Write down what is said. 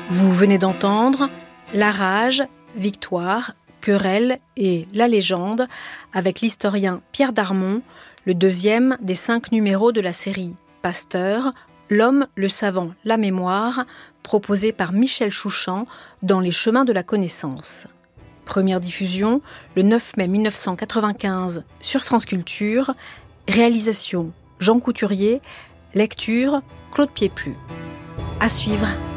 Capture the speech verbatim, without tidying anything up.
Vous venez d'entendre La Rage, Victoire, Querelle et La Légende avec l'historien Pierre Darmon, le deuxième des cinq numéros de la série Pasteur, L'homme, le savant, la mémoire, proposé par Michel Chouchan dans Les chemins de la connaissance. Première diffusion le neuf mai mille neuf cent quatre-vingt-quinze sur France Culture. Réalisation Jean Couturier. Lecture Claude Pieplu. À suivre.